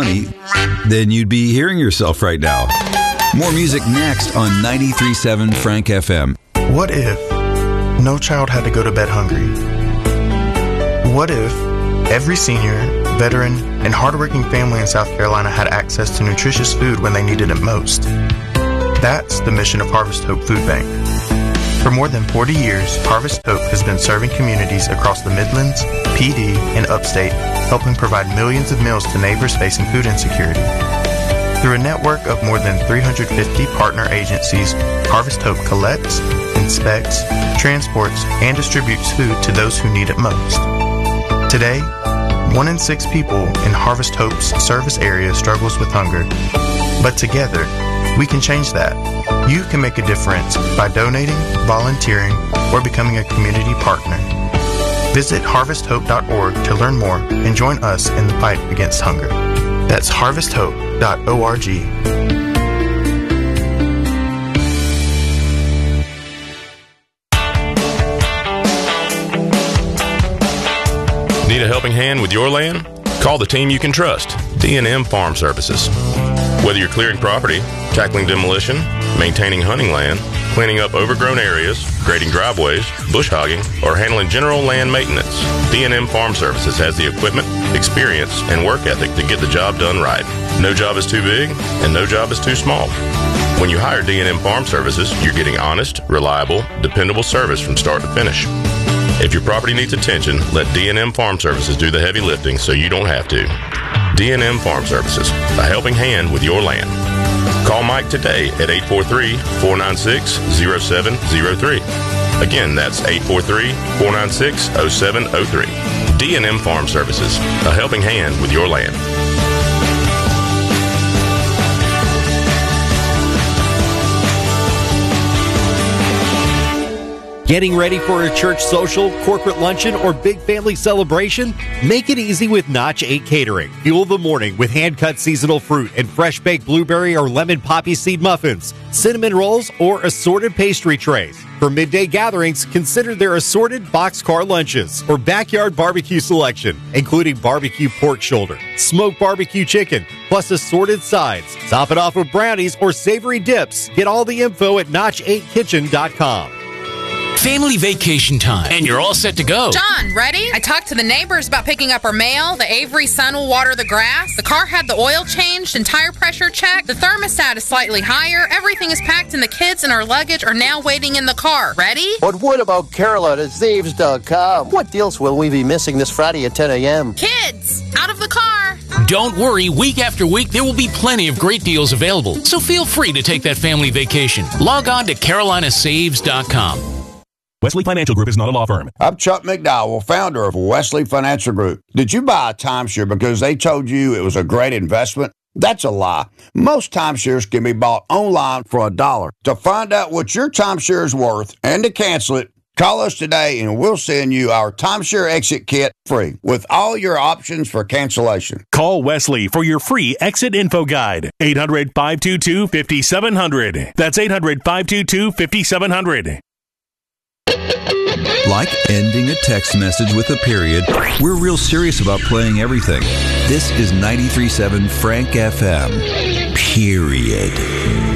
money, then you'd be hearing yourself right now. More music next on 93.7 Frank FM. What if no child had to go to bed hungry? What if every senior, veteran, and hardworking family in South Carolina had access to nutritious food when they needed it most? That's the mission of Harvest Hope Food Bank. For more than 40 years, Harvest Hope has been serving communities across the Midlands, PD, and Upstate, helping provide millions of meals to neighbors facing food insecurity. Through a network of more than 350 partner agencies, Harvest Hope collects, inspects, transports, and distributes food to those who need it most. Today, 1 in 6 people in Harvest Hope's service area struggles with hunger. But together, we can change that. You can make a difference by donating, volunteering, or becoming a community partner. Visit harvesthope.org to learn more and join us in the fight against hunger. That's harvesthope.org. Need a helping hand with your land? Call the team you can trust, D&M Farm Services. Whether you're clearing property, tackling demolition, maintaining hunting land, cleaning up overgrown areas, grading driveways, bush hogging, or handling general land maintenance, D&M Farm Services has the equipment, experience, and work ethic to get the job done right. No job is too big, and no job is too small. When you hire D&M Farm Services, you're getting honest, reliable, dependable service from start to finish. If your property needs attention, let D&M Farm Services do the heavy lifting so you don't have to. D&M Farm Services, a helping hand with your land. Call Mike today at 843-496-0703. Again, that's 843-496-0703. D&M Farm Services, a helping hand with your land. Getting ready for a church social, corporate luncheon, or big family celebration? Make it easy with Notch 8 Catering. Fuel the morning with hand-cut seasonal fruit and fresh-baked blueberry or lemon poppy seed muffins, cinnamon rolls, or assorted pastry trays. For midday gatherings, consider their assorted boxcar lunches or backyard barbecue selection, including barbecue pork shoulder, smoked barbecue chicken, plus assorted sides. Top it off with brownies or savory dips. Get all the info at notch8kitchen.com. Family vacation time, and you're all set to go. John, ready? I talked to the neighbors about picking up our mail. The Avery son will water the grass. The car had the oil changed and tire pressure checked. The thermostat is slightly higher. Everything is packed, and the kids and our luggage are now waiting in the car. Ready? But what about Carolyn at Zaves.com? What deals will we be missing this Friday at 10 a.m.? Kids, out of the car. Don't worry, week after week, there will be plenty of great deals available. So feel free to take that family vacation. Log on to carolinasaves.com. Wesley Financial Group is not a law firm. I'm Chuck McDowell, founder of Wesley Financial Group. Did you buy a timeshare because they told you it was a great investment? That's a lie. Most timeshares can be bought online for $1. To find out what your timeshare is worth and to cancel it, call us today and we'll send you our timeshare exit kit free with all your options for cancellation. Call Wesley for your free exit info guide. 800-522-5700. That's 800-522-5700. Like ending a text message with a period, we're real serious about playing everything. This is 93.7 Frank FM. Period.